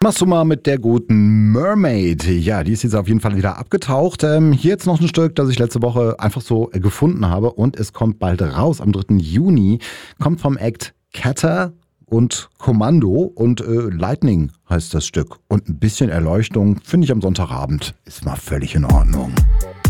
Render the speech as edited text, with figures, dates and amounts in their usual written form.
Machst du mal mit der guten Mermaid. Ja, die ist jetzt auf jeden Fall wieder abgetaucht. Hier jetzt noch ein Stück, das ich letzte Woche einfach so gefunden habe und es kommt bald raus. Am 3. Juni kommt vom Act Catter und Kommando und Lightning heißt das Stück. Und ein bisschen Erleuchtung finde ich am Sonntagabend ist mal völlig in Ordnung.